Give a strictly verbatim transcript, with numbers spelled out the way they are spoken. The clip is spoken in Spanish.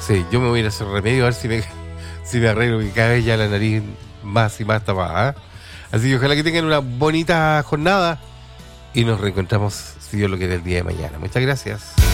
Sí, yo me voy a ir a hacer remedio a ver si me, si me arreglo, que cada vez ya la nariz más y más tapada. ¿eh? Así que ojalá que tengan una bonita jornada y nos reencontramos, si Dios lo quiere, el día de mañana. Muchas gracias.